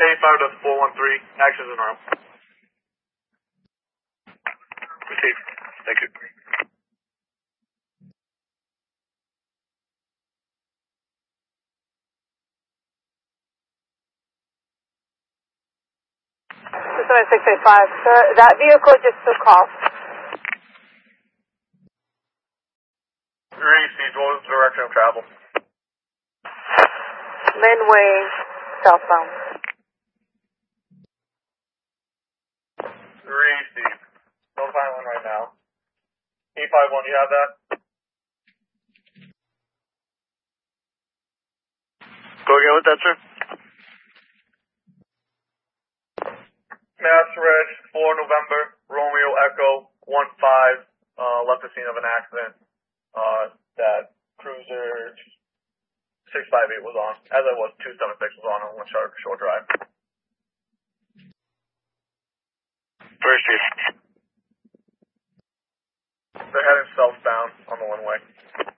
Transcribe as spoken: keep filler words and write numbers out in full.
eighty-five to four one three, actions in room. Receive. Thank you. seven six eight five, sir, that vehicle just took off. Received, what was the direction of travel? Linway, southbound. Received. Notifying one right now. eight five one, you have that? Go again with that, sir. Mass Reg, four November, Romeo Echo, one five, uh, left the scene of an accident, uh, that Cruiser six five eight was on, as I was, two seven six was on on one short, short drive. First Chief. They're heading southbound on the one way.